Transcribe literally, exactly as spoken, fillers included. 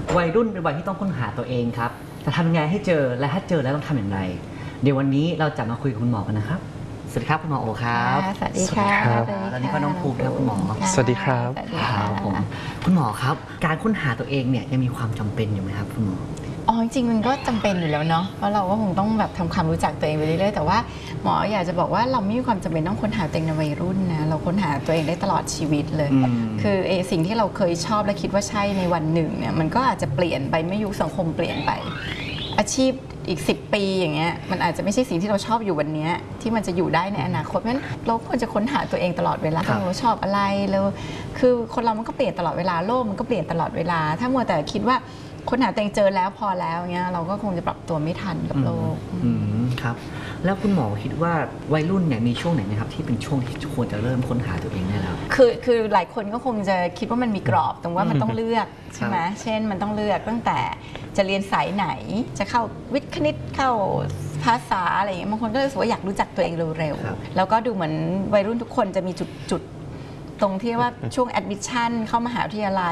วัยรุ่นเป็นวัยที่ต้องค้นหาตัวเองครับจะทำยังไงให้เจอและถ้าเจอแล้วต้องทำอย่างไรเดี๋ยววันนี้เราจะมาคุยกับคุณหมอกันนะครับสวัสดีครับคุณหมอโอครับสวัสดีค่ะตอนนี้ก็น้องภูมิครับคุณหมอสวัสดีครับครับผมคุณหมอครับการค้นหาตัวเองเนี่ยยังมีความจำเป็นอยู่ไหมครับคุณหมออ๋อจริงๆมันก็จำเป็นอยู่แล้วเนาะเพราะเราก็คงต้องแบบทำความรู้จักตัวเองไปเรื่อยๆแต่ว่าหมออยากจะบอกว่าเราไม่มีความจำเป็นต้องค้นหาตัวเองในวัยรุ่นนะเราค้นหาตัวเองได้ตลอดชีวิตเลยคือเอสิ่งที่เราเคยชอบและคิดว่าใช่ในวันหนึ่งเนี่ยมันก็อาจจะเปลี่ยนไปไม่ยุคสังคมเปลี่ยนไปอาชีพอีกสิบปีอย่างเงี้ยมันอาจจะไม่ใช่สิ่งที่เราชอบอยู่วันนี้ที่มันจะอยู่ได้ในอนาคตเพราะฉะนั้นเราควรจะค้นหาตัวเองตลอดเวลาเราชอบอะไรแล้วคือคนเรามันก็เปลี่ยนตลอดเวลาโลกมันก็เปลี่ยนตลอดเวลาถ้ามัวแต่คิดว่าค้นหาตัวเองเจอแล้วพอแล้วเงี้ยเราก็คงจะปรับตัวไม่ทันกับโลกอืมครับแล้วคุณหมอคิดว่าวัยรุ่นเนี่ยมีช่วงไหนไหมครับที่เป็นช่วงที่ควรจะเริ่มค้นหาตัวเองได้แล้วคือคือหลายคนก็คงจะคิดว่ามันมีกรอบตรงว่ามันต้องเลือกใช่ไหมเช่นมันต้องเลือกตั้งแต่จะเรียนสายไหนจะเข้าวิทย์คณิตเข้าภาษาอะไรอย่างเงี้ยบางคนก็รู้สึกว่าอยากรู้จักตัวเองเร็วๆแล้วก็ดูเหมือนวัยรุ่นทุกคนจะมีจุดจุดตรงที่ว่าช่วงแอดมิชชั่นเข้ามหาวิทยาลัย